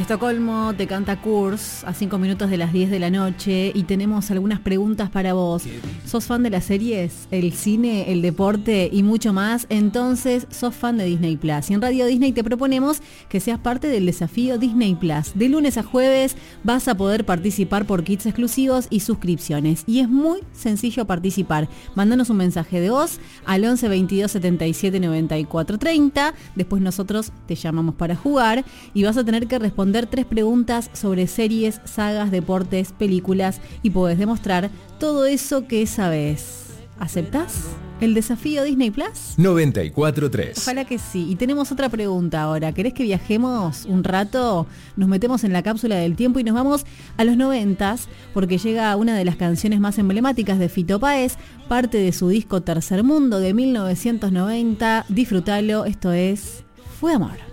Estocolmo te canta Kurz a 5 minutos de las 10 de la noche y tenemos algunas preguntas para vos. ¿Sos fan de las series, el cine, el deporte y mucho más? Entonces sos fan de Disney Plus. Y en Radio Disney te proponemos que seas parte del desafío Disney Plus. De lunes a jueves vas a poder participar por kits exclusivos y suscripciones. Y es muy sencillo participar. Mándanos un mensaje de voz al 11 22 77 94 30. Después nosotros te llamamos para jugar y vas a tener que responder 3 preguntas sobre series, sagas, deportes, películas y podés demostrar todo eso que sabés. ¿Aceptás el desafío Disney Plus? 94.3. Ojalá que sí. Y tenemos otra pregunta ahora. ¿Querés que viajemos un rato? Nos metemos en la cápsula del tiempo y nos vamos a los 90s porque llega una de las canciones más emblemáticas de Fito Páez, parte de su disco Tercer Mundo de 1990. Disfrútalo. Esto es Fue Amor.